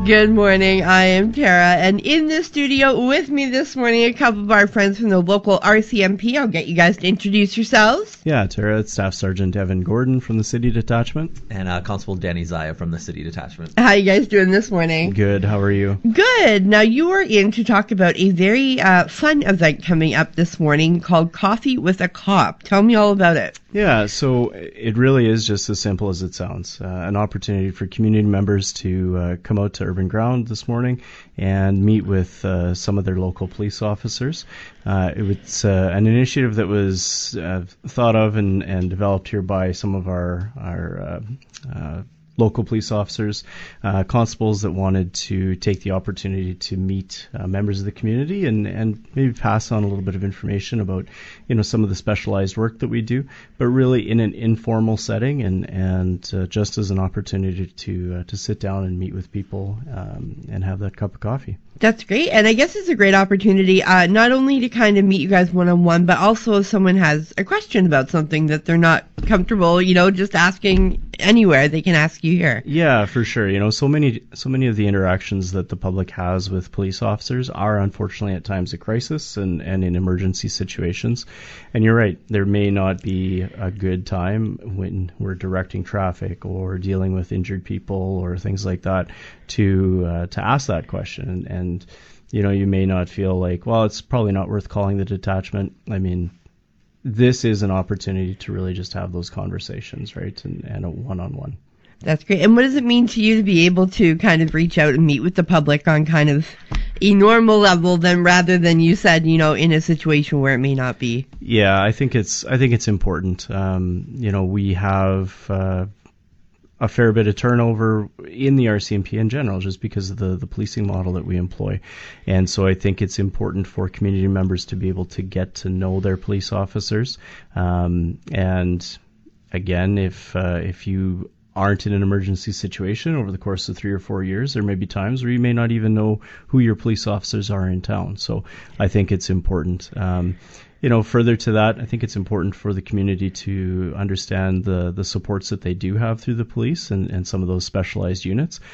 Good morning. I am Tara, and in the studio with me this morning, a couple of our friends from the local RCMP. I'll get you guys to introduce yourselves. Yeah, Tara, it's Staff Sergeant Evan Gordon from the City Detachment. And Constable Danny Zaya from the City Detachment. How you guys doing this morning? Good. How are you? Good. Now, you are in to talk about a very fun event coming up this morning called Coffee with a Cop. Tell me all about it. Yeah, so it really is just as simple as it sounds. An opportunity for community members to come out to Urban Ground this morning and meet with some of their local police officers. It was an initiative that was thought of and developed here by some of our local police officers, constables that wanted to take the opportunity to meet members of the community and maybe pass on a little bit of information about, some of the specialized work that we do, but really in an informal setting and just as an opportunity to sit down and meet with people and have that cup of coffee. That's great. And I guess it's a great opportunity not only to kind of meet you guys one-on-one, but also if someone has a question about something that they're not comfortable, just asking anywhere, they can ask you here. Yeah, for sure. So many of the interactions that the public has with police officers are unfortunately at times a crisis and in emergency situations. And you're right, there may not be a good time when we're directing traffic or dealing with injured people or things like that to ask that question. And you may not feel like, well, it's probably not worth calling the detachment. I mean, this is an opportunity to really just have those conversations, right? And a one-on-one. That's great. And what does it mean to you to be able to kind of reach out and meet with the public on kind of a normal level rather than you said, in a situation where it may not be? Yeah, I think it's important. We have a fair bit of turnover in the RCMP in general, just because of the policing model that we employ. And so I think it's important for community members to be able to get to know their police officers. And again, if you aren't in an emergency situation over the course of 3 or 4 years, there may be times where you may not even know who your police officers are in town. So I think it's important. Further to that, I think it's important for the community to understand the supports that they do have through the police and some of those specialized units.